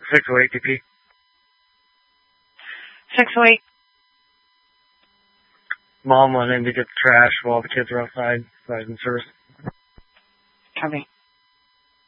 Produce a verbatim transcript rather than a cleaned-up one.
six oh eight D P. six oh eight. Mom went in to get the trash while the kids were outside, providing service. Copy.